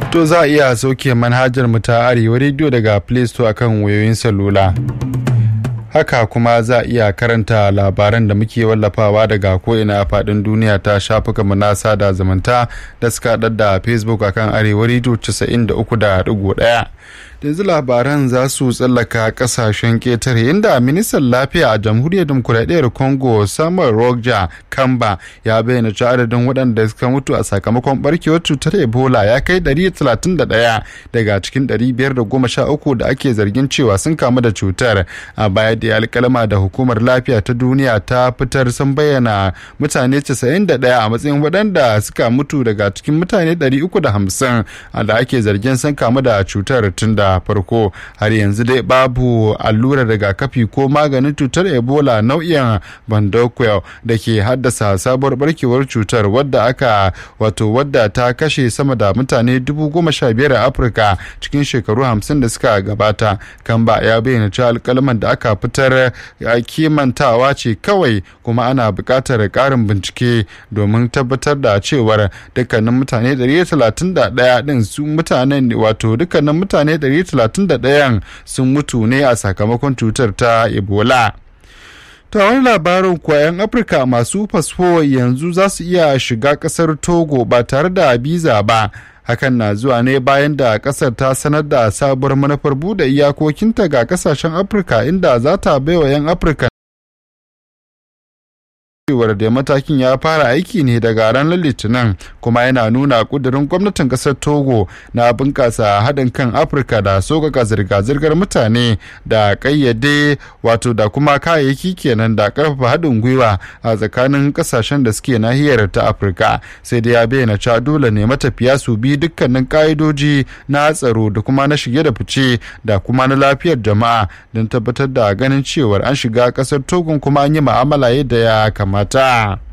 To za a iya sauke manhajar mu ta Arewa Radio daga Play Store akan wayoyin salula. Haka kuma za a iya karanta labaran da muke wallafawa daga ko'ina a faɗin duniya ta shafukanmu na sada zumunta da suka haɗar da Facebook akan Arewa Radio 93.1. yanzu labaran za su tsallaka kasashen ketare inda ministan lafiya a jamhuriyar demokuraɗiyyar congo samuel roger kamba ya bayyana cewa adadin waɗanda suka mutu a sakamakon barkewar cutar ebola ya kai 131 daga cikin 513 da ake zargin cewa sun kamu da cutar. A baya da alkalama da hukumar lafiya ta duniya ta fitar sun bayyana mutane 91 a matsayin waɗanda suka mutu daga cikin mutane 350 da ake zargin sun kamu da cutar tun da farko. Har yanzu dai babu allurar rigakafi ko maganin cutar ebola nau'in bandokwel da ke haddasa sabuwar barkewar cutar wadda ta kashe sama da mutane 15,000 a afirka cikin shekaru 50 da suka gabata. Kamba ya bayyana cewa alkalman da aka fitar kimantawa ce kawai kuma ana buƙatar ƙarin bincike domin tabbatar da cewar dukkanin mutane 131 din su mutanen dukkanin mutane 131 sun mutu ne a sakamakon cutar ta ebola. Ta wani labarin kuwa 'yan afirka masu fasfo yanzu za su iya shiga kasar togo ba tare da biza ba. Hakan na zuwa ne bayan da kasar ta sanar da sabuwar manufar bude iyakokinta ga kasashen afirka inda za ta baiwa 'yan afirka da matakin ya fara aiki ne daga ranar litinin kuma yana nuna kudirin gwamnatin kasar togo na bunkasa haɗin kan afirka da sokaka zirga-zirgar mutane da ƙayyade da kuma kayayyaki kenan da ƙarfafa haɗin gwiwa a tsakanin ƙasashen da suke nahiyar ta afirka. Sai dai ya bayyana cewa dole ne matafiya su bi dukkanin ƙa'idoji na tsaro da kuma na shige da fice da kuma na lafiyar jama'a don tabbatar da ganin cewar an shiga ƙasar togo kuma an yi ma'amala yadda ya kamata.